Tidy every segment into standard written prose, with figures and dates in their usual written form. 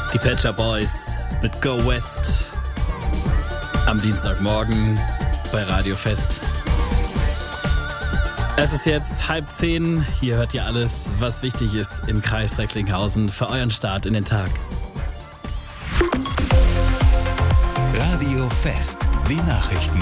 Die Pet Shop Boys mit Go West am Dienstagmorgen bei Radio Fest. Es ist jetzt 9:30. Hier hört ihr alles, was wichtig ist im Kreis Recklinghausen für euren Start in den Tag. Radio Fest, die Nachrichten.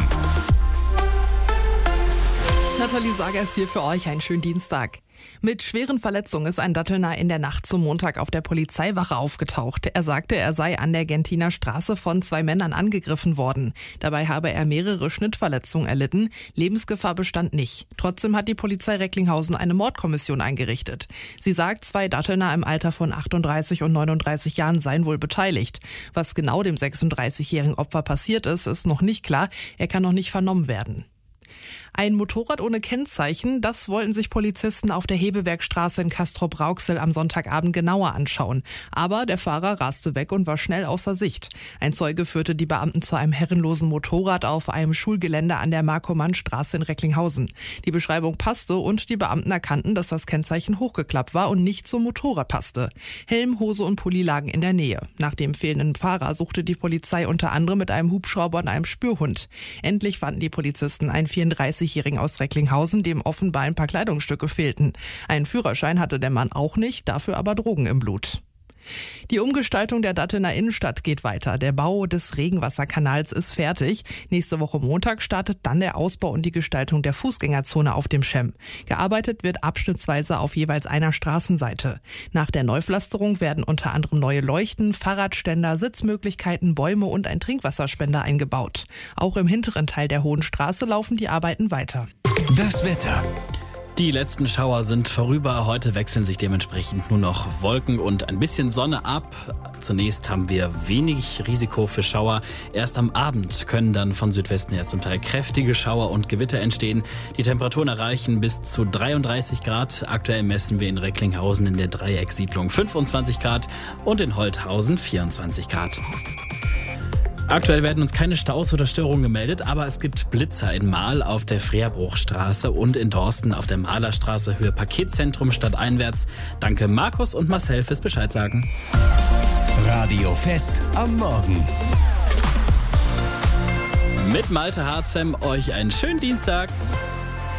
Nathalie Sager ist hier für euch. Einen schönen Dienstag. Mit schweren Verletzungen ist ein Dattelner in der Nacht zum Montag auf der Polizeiwache aufgetaucht. Er sagte, er sei an der Gentiner Straße von 2 Männern angegriffen worden. Dabei habe er mehrere Schnittverletzungen erlitten. Lebensgefahr bestand nicht. Trotzdem hat die Polizei Recklinghausen eine Mordkommission eingerichtet. Sie sagt, 2 Dattelner im Alter von 38 und 39 Jahren seien wohl beteiligt. Was genau dem 36-jährigen Opfer passiert ist, ist noch nicht klar. Er kann noch nicht vernommen werden. Ein Motorrad ohne Kennzeichen, das wollten sich Polizisten auf der Hebewerkstraße in Castrop-Rauxel am Sonntagabend genauer anschauen. Aber der Fahrer raste weg und war schnell außer Sicht. Ein Zeuge führte die Beamten zu einem herrenlosen Motorrad auf einem Schulgelände an der Markomann-Straße in Recklinghausen. Die Beschreibung passte und die Beamten erkannten, dass das Kennzeichen hochgeklappt war und nicht zum Motorrad passte. Helm, Hose und Pulli lagen in der Nähe. Nach dem fehlenden Fahrer suchte die Polizei unter anderem mit einem Hubschrauber und einem Spürhund. Endlich fanden die Polizisten einen 34-Jährigen aus Recklinghausen, dem offenbar ein paar Kleidungsstücke fehlten. Einen Führerschein hatte der Mann auch nicht, dafür aber Drogen im Blut. Die Umgestaltung der Dattelner Innenstadt geht weiter. Der Bau des Regenwasserkanals ist fertig. Nächste Woche Montag startet dann der Ausbau und die Gestaltung der Fußgängerzone auf dem Schemm. Gearbeitet wird abschnittsweise auf jeweils einer Straßenseite. Nach der Neupflasterung werden unter anderem neue Leuchten, Fahrradständer, Sitzmöglichkeiten, Bäume und ein Trinkwasserspender eingebaut. Auch im hinteren Teil der Hohen Straße laufen die Arbeiten weiter. Das Wetter. Die letzten Schauer sind vorüber. Heute wechseln sich dementsprechend nur noch Wolken und ein bisschen Sonne ab. Zunächst haben wir wenig Risiko für Schauer. Erst am Abend können dann von Südwesten her zum Teil kräftige Schauer und Gewitter entstehen. Die Temperaturen erreichen bis zu 33 Grad. Aktuell messen wir in Recklinghausen in der Dreiecksiedlung 25 Grad und in Holthausen 24 Grad. Aktuell werden uns keine Staus oder Störungen gemeldet, aber es gibt Blitzer in Marl auf der Freerbruchstraße und in Dorsten auf der Malerstraße Höhe Paketzentrum stadteinwärts. Danke Markus und Marcel fürs Bescheid sagen. Radio Fest am Morgen. Mit Malte Harzem euch einen schönen Dienstag.